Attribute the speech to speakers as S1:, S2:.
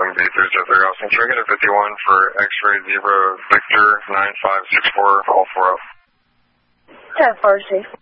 S1: B303 Austin. Can we get a 51 for X-ray Zebra Victor 9564, all 4 up?
S2: 10-4,